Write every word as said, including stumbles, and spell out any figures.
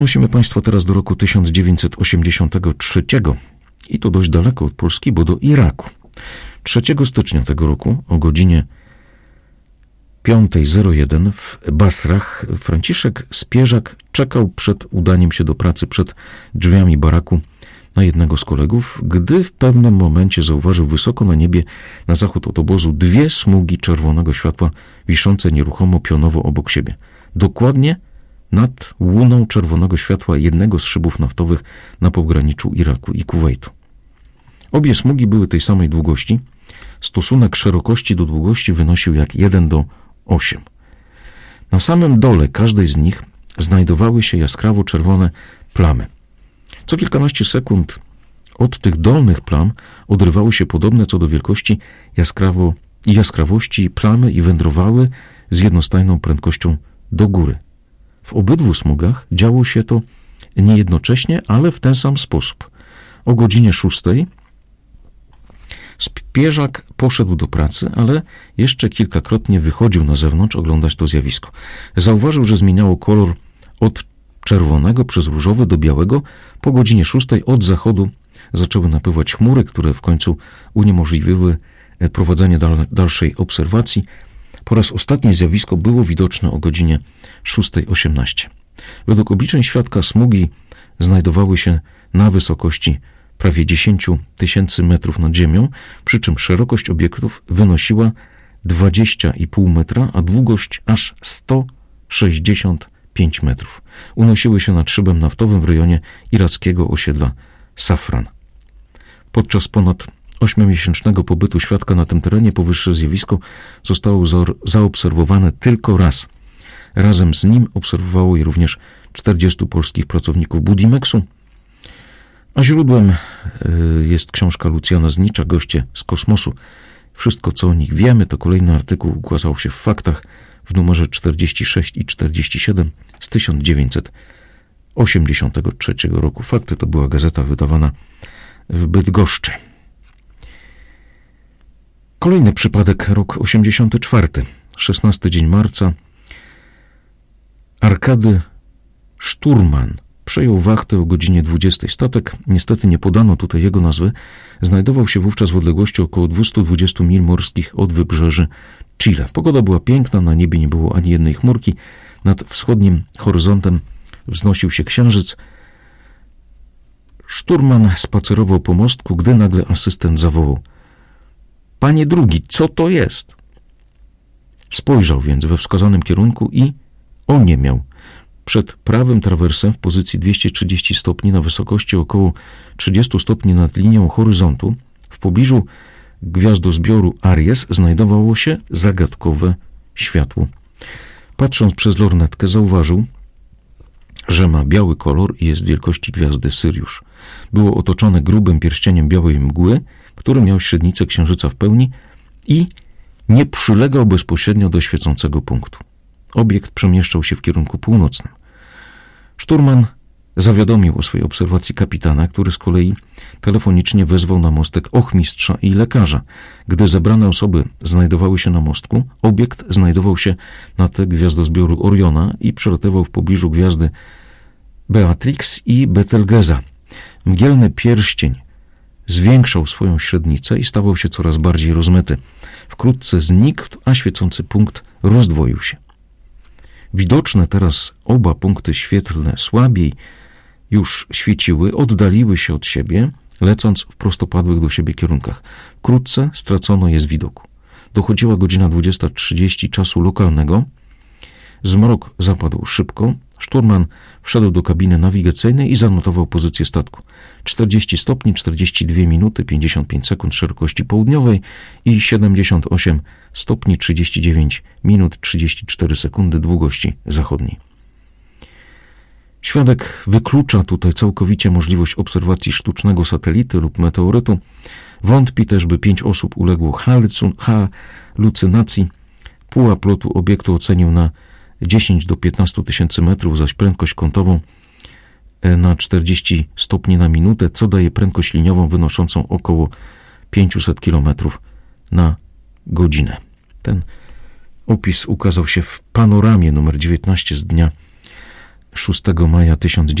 Musimy Państwa teraz do roku tysiąc dziewięćset osiemdziesiątego trzeciego i to dość daleko od Polski, bo do Iraku. trzeciego stycznia tego roku o godzinie piąta zero jeden w Basrach Franciszek Spierzak czekał przed udaniem się do pracy przed drzwiami baraku na jednego z kolegów, gdy w pewnym momencie zauważył wysoko na niebie na zachód od obozu dwie smugi czerwonego światła wiszące nieruchomo pionowo obok siebie. Dokładnie nad łuną czerwonego światła jednego z szybów naftowych na pograniczu Iraku i Kuwejtu. Obie smugi były tej samej długości. Stosunek szerokości do długości wynosił jak jeden do ośmiu. Na samym dole każdej z nich znajdowały się jaskrawo czerwone plamy. Co kilkanaście sekund od tych dolnych plam odrywały się podobne co do wielkości jaskrawo, i jaskrawości plamy i wędrowały z jednostajną prędkością do góry. W obydwu smugach działo się to nie jednocześnie, ale w ten sam sposób. O godzinie szóstej Spierzak poszedł do pracy, ale jeszcze kilkakrotnie wychodził na zewnątrz oglądać to zjawisko. Zauważył, że zmieniało kolor od czerwonego przez różowy do białego. Po godzinie szóstej od zachodu zaczęły napływać chmury, które w końcu uniemożliwiły prowadzenie dal- dalszej obserwacji. Po raz ostatni zjawisko było widoczne o godzinie szósta osiemnaście. Według obliczeń świadka smugi znajdowały się na wysokości prawie dziesięć tysięcy metrów nad ziemią, przy czym szerokość obiektów wynosiła dwadzieścia i pół metra, a długość aż sto sześćdziesiąt pięć metrów. Unosiły się nad szybem naftowym w rejonie irackiego osiedla Safran. Podczas ponad ośmiomiesięcznego pobytu świadka na tym terenie powyższe zjawisko zostało zaobserwowane tylko raz. Razem z nim obserwowało je również czterdziestu polskich pracowników Budimexu, a źródłem jest książka Lucjana Znicza, Goście z kosmosu. Wszystko, co o nich wiemy, to kolejny artykuł ukazał się w Faktach w numerze czterdzieści sześć i czterdzieści siedem z tysiąc dziewięćset osiemdziesiątego trzeciego roku. Fakty to była gazeta wydawana w Bydgoszczy. Kolejny przypadek, rok osiemdziesiąty czwarty, szesnasty dzień marca. Arkady Szturman przejął wachtę o godzinie dwudziestej. Statek, niestety nie podano tutaj jego nazwy, znajdował się wówczas w odległości około dwieście dwadzieścia mil morskich od wybrzeży Chile. Pogoda była piękna, na niebie nie było ani jednej chmurki. Nad wschodnim horyzontem wznosił się księżyc. Szturman spacerował po mostku, gdy nagle asystent zawołał: „Panie drugi, co to jest?” Spojrzał więc we wskazanym kierunku i oniemiał. Przed prawym trawersem w pozycji dwieście trzydzieści stopni na wysokości około trzydzieści stopni nad linią horyzontu w pobliżu gwiazdozbioru Aries znajdowało się zagadkowe światło. Patrząc przez lornetkę zauważył, że ma biały kolor i jest wielkości gwiazdy Syriusz. Było otoczone grubym pierścieniem białej mgły, który miał średnicę księżyca w pełni i nie przylegał bezpośrednio do świecącego punktu. Obiekt przemieszczał się w kierunku północnym. Szturman zawiadomił o swojej obserwacji kapitana, który z kolei telefonicznie wezwał na mostek ochmistrza i lekarza. Gdy zebrane osoby znajdowały się na mostku, obiekt znajdował się na tle gwiazdozbioru Oriona i przelatywał w pobliżu gwiazdy Beatrix i Betelgeza. Mgielny pierścień zwiększał swoją średnicę i stawał się coraz bardziej rozmyty. Wkrótce znikł, a świecący punkt rozdwoił się. Widoczne teraz oba punkty świetlne słabiej już świeciły, oddaliły się od siebie, lecąc w prostopadłych do siebie kierunkach. Wkrótce stracono je z widoku. Dochodziła godzina dwudziesta trzydzieści czasu lokalnego. Zmrok zapadł szybko. Szturman wszedł do kabiny nawigacyjnej i zanotował pozycję statku. czterdzieści stopni, czterdzieści dwie minuty, pięćdziesiąt pięć sekund szerokości południowej i siedemdziesiąt osiem stopni, trzydzieści dziewięć minut, trzydzieści cztery sekundy długości zachodniej. Świadek wyklucza tutaj całkowicie możliwość obserwacji sztucznego satelity lub meteorytu. Wątpi też, by pięć osób uległo halucynacji. Pułap lotu obiektu ocenił na dziesięć do piętnastu tysięcy metrów, zaś prędkość kątową na czterdzieści stopni na minutę, co daje prędkość liniową wynoszącą około pięćset kilometrów na godzinę. Ten opis ukazał się w Panoramie numer dziewiętnaście z dnia szóstego maja tysiąc